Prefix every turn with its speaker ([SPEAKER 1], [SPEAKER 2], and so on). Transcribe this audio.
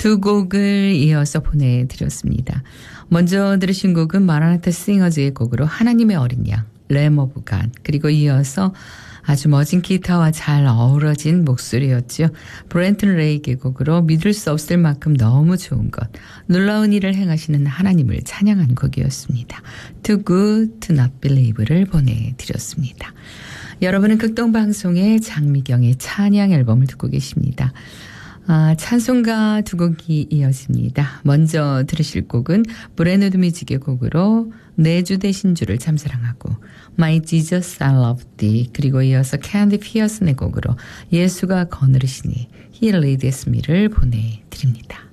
[SPEAKER 1] 두 곡을 이어서 보내드렸습니다. 먼저 들으신 곡은 마라나타 싱어즈의 곡으로 하나님의 어린 양, 램 오브 갓, 그리고 이어서 아주 멋진 기타와 잘 어우러진 목소리였죠. 브렌튼 레이의 곡으로 믿을 수 없을 만큼 너무 좋은 것, 놀라운 일을 행하시는 하나님을 찬양한 곡이었습니다. Too Good to Not Believe를 보내드렸습니다. 여러분은 극동방송의 장미경의 찬양 앨범을 듣고 계십니다. 찬송가 두 곡이 이어집니다. 먼저 들으실 곡은 브레너드 뮤직의 곡으로 내 주 되신 주를 참 사랑하고 My Jesus I Love Thee, 그리고 이어서 캔디 피어슨의 곡으로 예수가 거느리시니 He Leads Me를 보내드립니다.